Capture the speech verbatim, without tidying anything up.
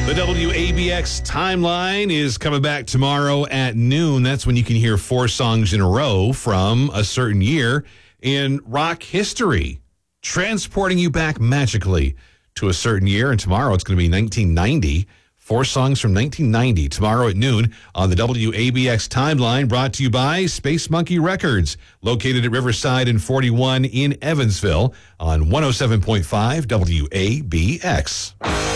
The W A B X timeline is coming back tomorrow at noon. That's when you can hear four songs in a row from a certain year in rock history, transporting you back magically to a certain year. And tomorrow it's going to be nineteen ninety. Four songs from nineteen ninety tomorrow at noon on the W A B X timeline, brought to you by Space Monkey Records, located at Riverside and forty-one in Evansville on one oh seven point five W A B X.